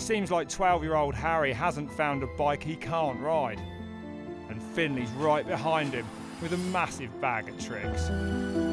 seems like 12-year-old Harry hasn't found a bike he can't ride. And Finley's right behind him with a massive bag of tricks.